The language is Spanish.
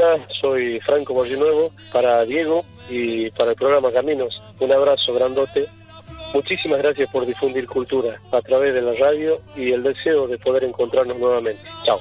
Hola, soy Franco Mollinuevo, para Diego y para el programa Caminos. Un abrazo grandote. Muchísimas gracias por difundir cultura a través de la radio y el deseo de poder encontrarnos nuevamente. Chao.